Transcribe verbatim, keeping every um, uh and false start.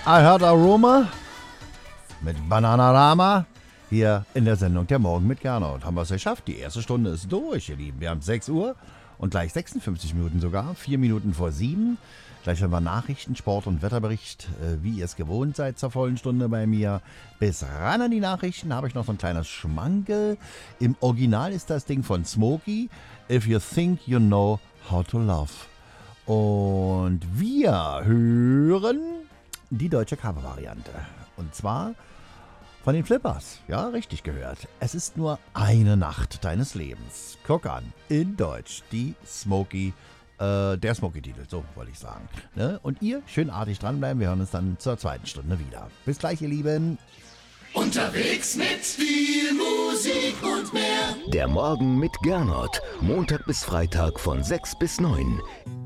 I Heard a Rumor mit Bananarama hier in der Sendung Der Morgen mit Gernot. Haben wir es geschafft? Die erste Stunde ist durch, ihr Lieben. Wir haben sechs Uhr und gleich sechsundfünfzig Minuten sogar. Vier Minuten vor sieben. Gleich haben wir Nachrichten, Sport und Wetterbericht, äh, wie ihr es gewohnt seid zur vollen Stunde bei mir. Bis ran an die Nachrichten habe ich noch so ein kleines Schmankel. Im Original ist das Ding von Smokey. If you think you know how to love. Und wir hören die deutsche Cover-Variante. Und zwar von den Flippers. Ja, richtig gehört. Es ist nur eine Nacht deines Lebens. Guck an, in Deutsch, die Smokey, äh, der Smokey-Titel, so wollte ich sagen. Ne? Und ihr schön artig dranbleiben. Wir hören uns dann zur zweiten Stunde wieder. Bis gleich, ihr Lieben. Unterwegs mit viel Musik und mehr. Der Morgen mit Gernot. Montag bis Freitag von sechs bis neun.